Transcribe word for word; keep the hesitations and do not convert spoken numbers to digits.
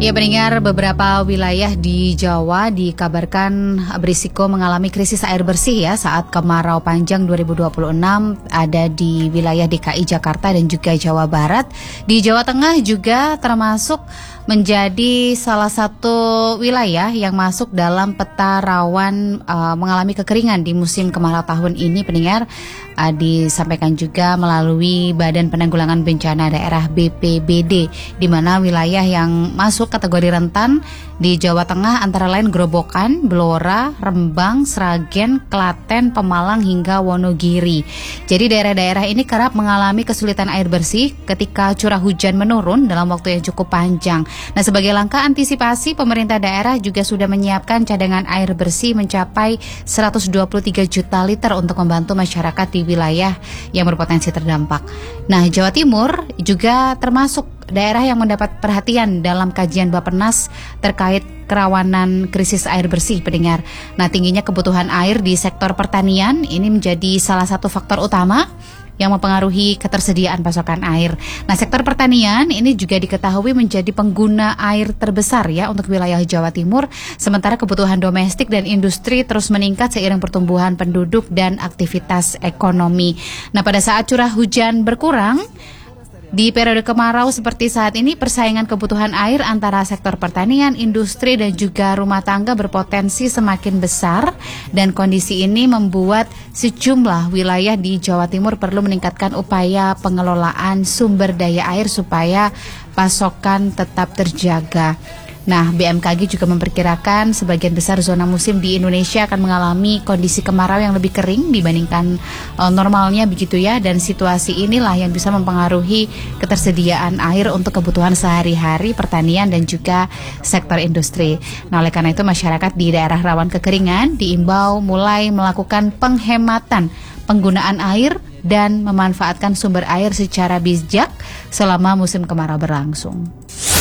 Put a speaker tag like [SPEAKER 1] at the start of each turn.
[SPEAKER 1] Ya, pendengar, beberapa wilayah di Jawa dikabarkan berisiko mengalami krisis air bersih ya saat kemarau panjang dua ribu dua puluh enam, ada di wilayah D K I Jakarta dan juga Jawa Barat. Di Jawa Tengah juga termasuk menjadi salah satu wilayah yang masuk dalam peta rawan uh, mengalami kekeringan di musim kemarau tahun ini, pendengar. Uh, disampaikan juga melalui Badan Penanggulangan Bencana Daerah B P B D, di mana wilayah yang masuk kategori rentan di Jawa Tengah antara lain Grobogan, Blora, Rembang, Sragen, Klaten, Pemalang hingga Wonogiri. Jadi daerah-daerah ini kerap mengalami kesulitan air bersih ketika curah hujan menurun dalam waktu yang cukup panjang. Nah, sebagai langkah antisipasi, pemerintah daerah juga sudah menyiapkan cadangan air bersih mencapai seratus dua puluh tiga juta liter untuk membantu masyarakat di wilayah yang berpotensi terdampak. Nah, Jawa Timur juga termasuk daerah yang mendapat perhatian dalam kajian Bappenas terkait kerawanan krisis air bersih, pendengar. Nah, tingginya kebutuhan air di sektor pertanian ini menjadi salah satu faktor utama yang mempengaruhi ketersediaan pasokan air. Nah, sektor pertanian ini juga diketahui menjadi pengguna air terbesar ya untuk wilayah Jawa Timur, sementara kebutuhan domestik dan industri terus meningkat seiring pertumbuhan penduduk dan aktivitas ekonomi. Nah, pada saat curah hujan berkurang di periode kemarau seperti saat ini, persaingan kebutuhan air antara sektor pertanian, industri, dan juga rumah tangga berpotensi semakin besar, dan kondisi ini membuat sejumlah wilayah di Jawa Timur perlu meningkatkan upaya pengelolaan sumber daya air supaya pasokan tetap terjaga. Nah, B M K G juga memperkirakan sebagian besar zona musim di Indonesia akan mengalami kondisi kemarau yang lebih kering dibandingkan uh, normalnya begitu ya, dan situasi inilah yang bisa mempengaruhi ketersediaan air untuk kebutuhan sehari-hari pertanian dan juga sektor industri. Nah, oleh karena itu masyarakat di daerah rawan kekeringan diimbau mulai melakukan penghematan penggunaan air dan memanfaatkan sumber air secara bijak selama musim kemarau berlangsung.